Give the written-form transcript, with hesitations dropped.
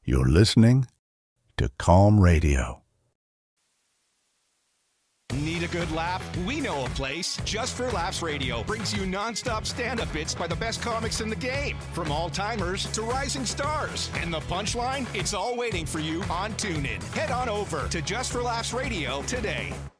You're listening to Calm Radio. Need a good laugh? We know a place. Just for Laughs Radio brings you non-stop stand-up bits by the best comics in the game, from all-timers to rising stars. And the punchline? It's all waiting for you on TuneIn. Head on over to Just for Laughs Radio today.